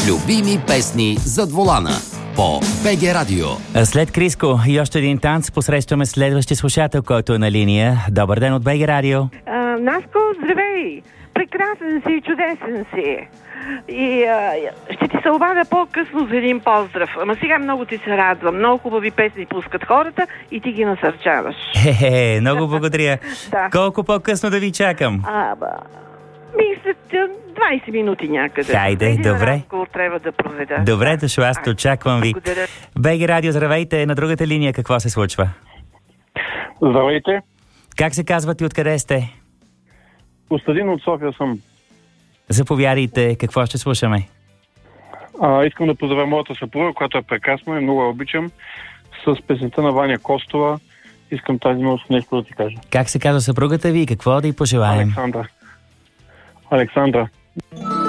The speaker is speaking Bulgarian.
Любими песни зад волана по БГ Радио. След Криско и още един танц посрещаме следващия слушател, който е на линия. Добър ден от БГ Радио. Наско, здравей! Прекрасен си, чудесен си. И ще ти се обадя по-късно за един поздрав. Ама сега много ти се радвам. Много хубави песни пускат хората и ти ги насърчаваш. Хе-хе, много благодаря. Да. Колко по-късно да ви чакам? Мисля, 20 минути някъде. Хайде, един добре. разговор трябва да проведа. Добре дошла, аз те очаквам ви. Благодаря. БГ Радио, здравейте. На другата линия какво се случва? Здравейте. Как се казват и откъде сте? Костадин от София съм. Заповядайте, какво ще слушаме? Искам да поздравя моята съпруга, която е прекрасна и много я обичам, с песента на Ваня Костова. Искам тази нощ нещо да ти кажа. Как се казва съпругата ви и какво да й пожелаем? Александра.